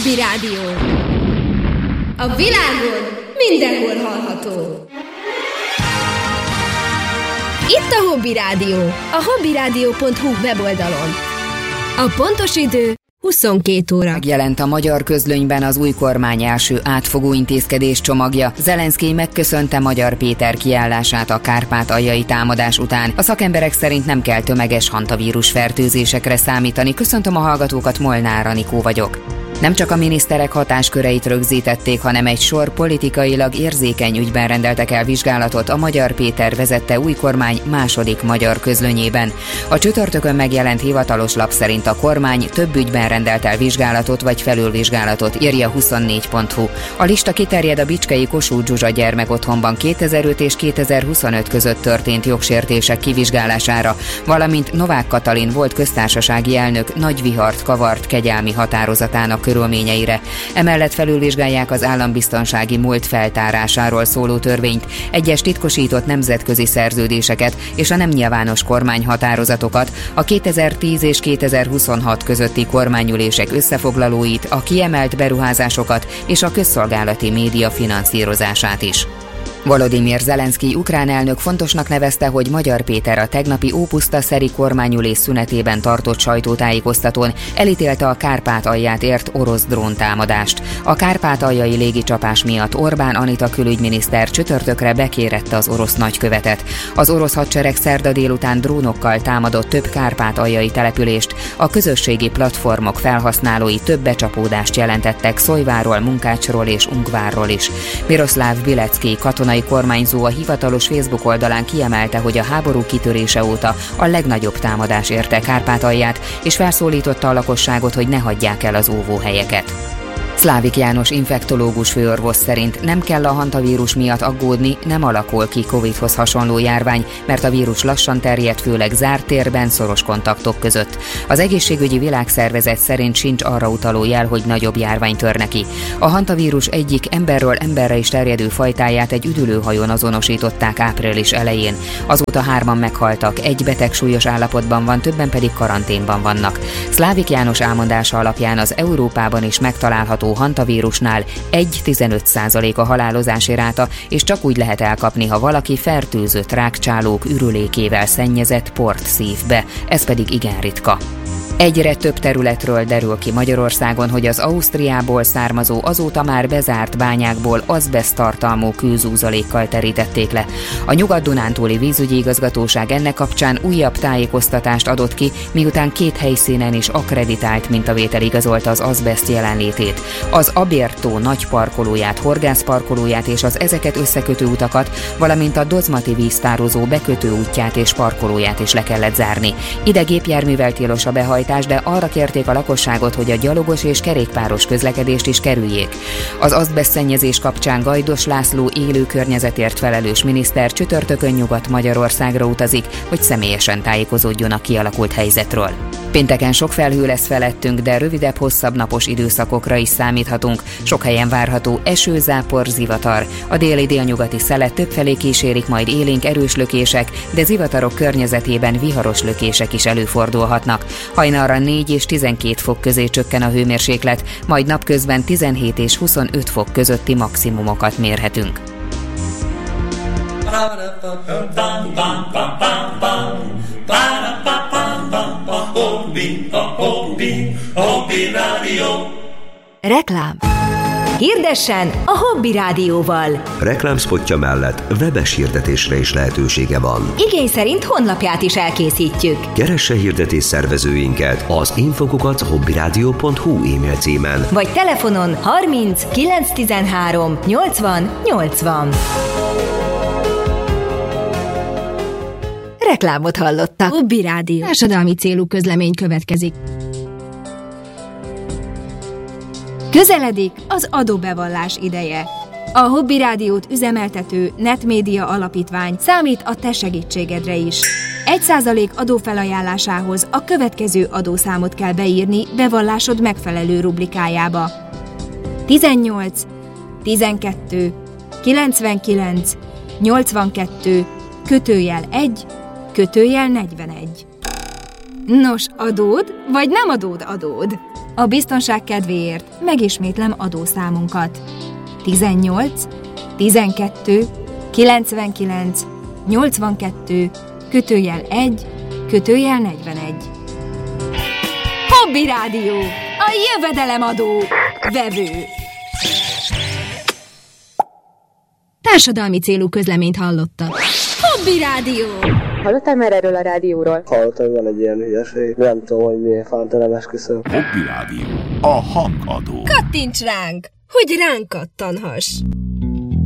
Hobby Rádió. A világon mindenhol hallható. Itt a Hobby Rádió, a hobbyradio.hu weboldalon. A pontos idő 22 óra. Megjelent a magyar közlönyben az új kormány első átfogó intézkedés csomagja. Zelenszkij megköszönte Magyar Péter kiállását a kárpátaljai támadás után. A szakemberek szerint nem kell tömeges hantavírus fertőzésekre számítani. Köszöntöm a hallgatókat, Molnár Anikó vagyok. Nem csak a miniszterek hatásköreit rögzítették, hanem egy sor politikailag érzékeny ügyben rendeltek el vizsgálatot a Magyar Péter vezette új kormány második magyar közlönyében. A csütörtökön megjelent hivatalos lap szerint a kormány több ügyben rendelt el vizsgálatot vagy felülvizsgálatot, írja 24.hu. A lista kiterjed a bicskei Kossuth Zsuzsa gyermekotthonban 2005 és 2025 között történt jogsértések kivizsgálására, valamint Novák Katalin volt köztársasági elnök nagy vihart kavart kegyelmi határozatának körülményeire. Emellett felülvizsgálják az állambiztonsági múlt feltárásáról szóló törvényt, egyes titkosított nemzetközi szerződéseket és a nem nyilvános kormányhatározatokat, a 2010 és 2026 közötti kormányülések összefoglalóit, a kiemelt beruházásokat és a közszolgálati média finanszírozását is. Volodymyr Zelenszkij ukrán elnök fontosnak nevezte, hogy Magyar Péter a tegnapi ópuszta-szeri kormányülés szünetében tartott sajtótájékoztatón elítélte a Kárpátalját ért orosz dróntámadást. A kárpátaljai légicsapás miatt Orbán Anita külügyminiszter csütörtökre bekérette az orosz nagykövetet. Az orosz hadsereg szerda délután drónokkal támadott több kárpátaljai települést, a közösségi platformok felhasználói több becsapódást jelentettek Szojváról, Munkácsról és Ungvárról is. Miroszláv Bilecki katonai kormányzó a hivatalos Facebook oldalán kiemelte, hogy a háború kitörése óta a legnagyobb támadás érte Kárpátalját, és felszólította a lakosságot, hogy ne hagyják el az óvóhelyeket. Szlávik János infektológus főorvos szerint nem kell a hantavírus miatt aggódni, nem alakul ki Covid-hoz hasonló járvány, mert a vírus lassan terjed, főleg zárt térben, szoros kontaktok között. Az Egészségügyi Világszervezet szerint sincs arra utaló jel, hogy nagyobb járvány törne ki. A hantavírus egyik emberről emberre is terjedő fajtáját egy üdülőhajón azonosították április elején. Azóta 3-an meghaltak, egy beteg súlyos állapotban van, többen pedig karanténban vannak. Szlávik János elmondása alapján az Európában is megtalálható hantavírusnál 1,15% a halálozási ráta, és csak úgy lehet elkapni, ha valaki fertőzött rákcsálók ürülékével szennyezett port szív be, ez pedig igen ritka. Egyre több területről derül ki Magyarországon, hogy az Ausztriából származó, azóta már bezárt bányákból azbeszt tartalmú kőzúzalékkal terítették le. A Nyugat-Dunántúli vízügyi igazgatóság ennek kapcsán újabb tájékoztatást adott ki, miután 2 helyszínen is akkreditált mintavétel igazolta az azbeszt jelenlétét. Az Abértó nagy parkolóját, horgászparkolóját és az ezeket összekötő utakat, valamint a Dozmati víztározó bekötő útját és parkolóját is le kellett zárni. Ide gépjárművel tilos a behajtás, de arra kérték a lakosságot, hogy a gyalogos és kerékpáros közlekedést is kerüljék. Az azbesztszennyezés kapcsán Gajdos László élő környezetért felelős miniszter csütörtökön Nyugat-Magyarországra utazik, hogy személyesen tájékozódjon a kialakult helyzetről. Pénteken sok felhő lesz felettünk, de rövidebb, hosszabb napos időszakokra is számíthatunk. Sok helyen várható eső, zápor, zivatar. A déli-délnyugati szelet többfelé kísérik majd élénk erős lökések, de zivatarok környezetében viharos lökések is előfordulhatnak. Hajnalra 4 és 12 fok közé csökken a hőmérséklet, majd napközben 17 és 25 fok közötti maximumokat mérhetünk. Reklám. Hirdessen a Hobby Rádióval. Reklámszpotja mellett webes hirdetésre is lehetősége van. Igény szerint honlapját is elkészítjük. Keresse hirdetés szervezőinket az info@hobbyradio.hu e-mail címen. Vagy telefonon 30 913 80 80. Reklámot hallottak. Hobby Rádió. Társadalmi célú közlemény következik. Közeledik az adóbevallás ideje. A Hobby Rádiót üzemeltető Netmédia Alapítvány számít a te segítségedre is. 1% adófelajánlásához a következő adószámot kell beírni bevallásod megfelelő rubrikájába. 18 12 99 82 /1 /41. Nos, adód, vagy nem adód? A biztonság kedvéért megismétlem adószámunkat. 18 12 99 82 /1 /41. Hobby Rádió, a jövedelemadó vevő. Társadalmi célú közleményt hallottak. Hobby Rádió! Hallottál már erről a rádióról? Hallottam, hogy van egy ilyen hülyeség. Nem tudom, hogy miért fánt, nem esküszöm. Hobby Rádió, a hangadó. Kattints ránk, hogy ránk kattanhass!